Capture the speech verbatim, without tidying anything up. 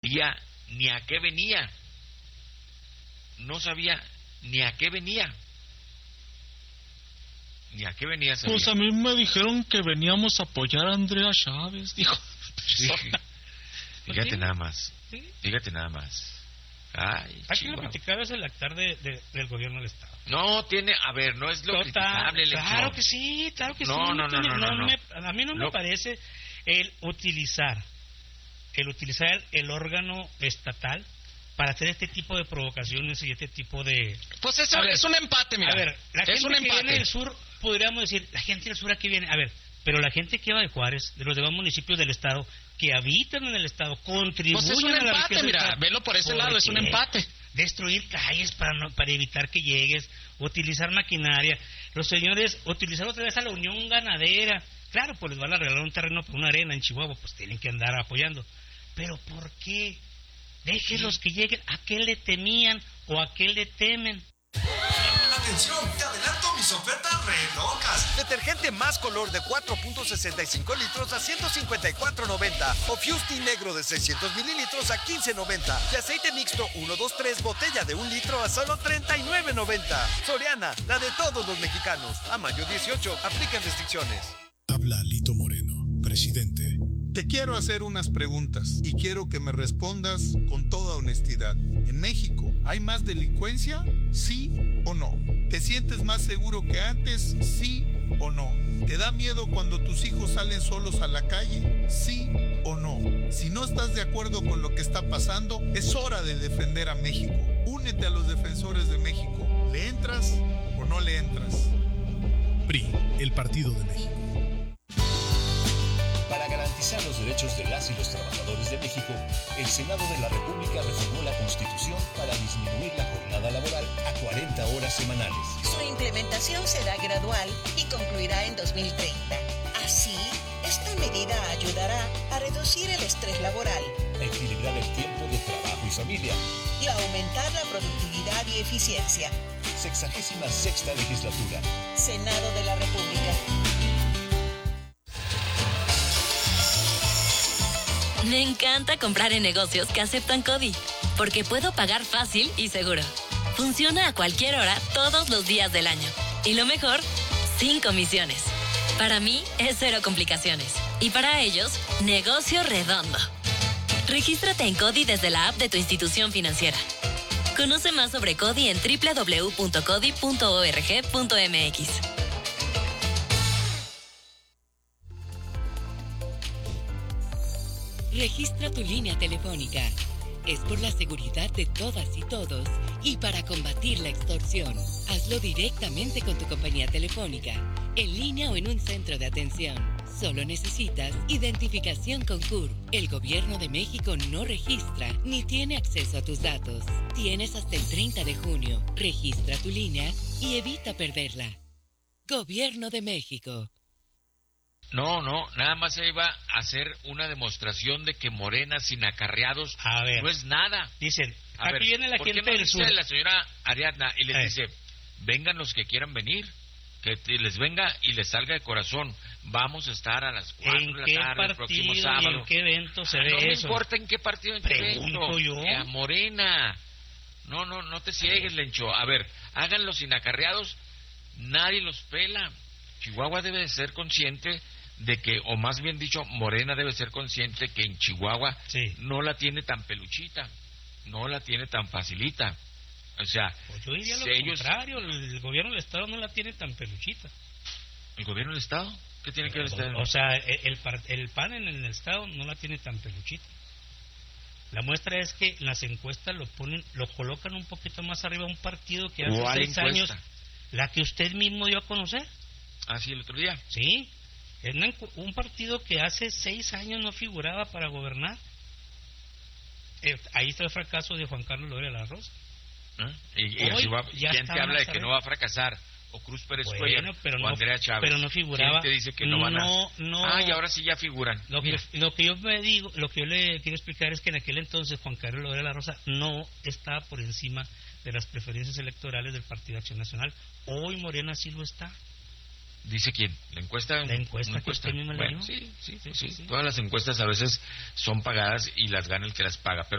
sabía ni a qué venía. No sabía ni a qué venía. Ni a qué venía sabía. Pues a mí me dijeron que veníamos a apoyar a Andrea Chávez, dijo. Sí. Fíjate ¿Sí? nada más. ¿Sí? Fíjate nada más. Ay, Aquí lo Chihuahua. criticado es el actar de, de, del gobierno del Estado. No, tiene, a ver, no es lo Total, criticable. claro Lechón. que sí, claro que No, sí. no, no, no, no, no. Me, a mí no Lo- me parece el utilizar, el utilizar el órgano estatal para hacer este tipo de provocaciones y este tipo de... Pues eso A ver, es un empate, mira. A ver, la es gente un que empate. viene del sur, podríamos decir, la gente del sur aquí viene, a ver, pero la gente que va de Juárez, de los demás municipios del estado, que habitan en el estado, contribuyen Pues es un a la empate, riqueza del mira, estado. velo por ese ¿Por lado, es un qué? empate. Destruir calles para no, para evitar que llegues, utilizar maquinaria, los señores, utilizar otra vez a la Unión Ganadera, claro, pues les van a regalar un terreno por una arena en Chihuahua, pues tienen que andar apoyando, pero ¿por qué? Déjenlos que lleguen, ¿a qué le temían o a qué le temen? Atención, te adelanto mis ofertas re locas. Detergente más color de cuatro punto sesenta y cinco litros a ciento cincuenta y cuatro noventa. O Fusti negro de seiscientos mililitros a quince noventa. Y aceite mixto uno dos tres botella de un litro a solo treinta y nueve noventa. Soriana, la de todos los mexicanos. A mayo dieciocho, aplican restricciones. Habla Lito Moreno, presidente. Te quiero hacer unas preguntas y quiero que me respondas con toda honestidad. ¿En México hay más delincuencia? ¿Sí o no? ¿Te sientes más seguro que antes? ¿Sí o no? ¿Te da miedo cuando tus hijos salen solos a la calle? ¿Sí o no? Si no estás de acuerdo con lo que está pasando, es hora de defender a México. Únete a los defensores de México. ¿Le entras o no le entras? P R I, el Partido de México. Para garantizar los derechos de las y los trabajadores de México, el Senado de la República reformó la Constitución para disminuir la jornada laboral a cuarenta horas semanales. Su implementación será gradual y concluirá en dos mil treinta. Así, esta medida ayudará a reducir el estrés laboral, A equilibrar el tiempo de trabajo y familia. y a aumentar la productividad y eficiencia. Sexagésima sexta legislatura. Senado de la República. Me encanta comprar en negocios que aceptan CODI, porque puedo pagar fácil y seguro. Funciona a cualquier hora, todos los días del año. Y lo mejor, sin comisiones. Para mí, es cero complicaciones. Y para ellos, negocio redondo. Regístrate en CODI desde la app de tu institución financiera. Conoce más sobre CODI en doble u doble u doble u punto codi punto org punto m x. Registra tu línea telefónica. Es por la seguridad de todas y todos y para combatir la extorsión. Hazlo directamente con tu compañía telefónica, en línea o en un centro de atención. Solo necesitas identificación con C U R. El Gobierno de México no registra ni tiene acceso a tus datos. Tienes hasta el treinta de junio. Registra tu línea y evita perderla. Gobierno de México. No, no, nada más se iba a hacer una demostración de que Morena sin acarreados A ver, no es nada. dicen, A aquí ver, viene la ¿por qué gente no del dice sur. la señora Ariadna y les Eh. dice, vengan los que quieran venir, que te- les venga y les salga de corazón, vamos a estar a las cuatro ¿En de qué la tarde el próximo partido y sábado. en qué evento se Ah, ve no me eso? importa en qué partido, en qué Pregunto evento. yo. Eh, a Morena. No, no, no te ciegues, Lencho. A ver, háganlos sin acarreados, nadie los pela. Chihuahua debe de ser consciente de que, o más bien dicho, Morena debe ser consciente que en Chihuahua Sí. no la tiene tan peluchita, no la tiene tan facilita. O sea, Pues yo diría lo si ellos, contrario, el gobierno del Estado no la tiene tan peluchita. ¿el gobierno del Estado? ¿Qué tiene que ver usted? O sea, el, el, par- el P A N en el Estado no la tiene tan peluchita. La muestra es que las encuestas lo ponen, lo colocan un poquito más arriba a un partido que hace ¿Cuál seis encuesta? años, la que usted mismo dio a conocer. Ah, sí, el otro día. Sí, es una encu- un partido que hace seis años no figuraba para gobernar. Eh, ahí está el fracaso de Juan Carlos Loera de la Rosa. ¿Eh? Y, y Hoy así va- ya ¿quién está te habla más de que arriba. no va a fracasar? O Cruz Pérez Bueno, Cuellar pero o no- Andrea Chávez. pero no figuraba. ¿Quién te dice que no van a...? No, no. Ah, y ahora sí ya figuran. Lo que, Mira. lo que yo me digo, lo que yo le quiero explicar es que en aquel entonces Juan Carlos Loera de la Rosa no estaba por encima de las preferencias electorales del Partido Acción Nacional. Hoy Morena sí lo está. ¿Dice quién? ¿La encuesta? La encuesta ¿Una que usted mismo le Bueno, dio. sí, sí, sí, Sí, sí. sí. Todas las encuestas a veces son pagadas y las gana el que las paga. Pero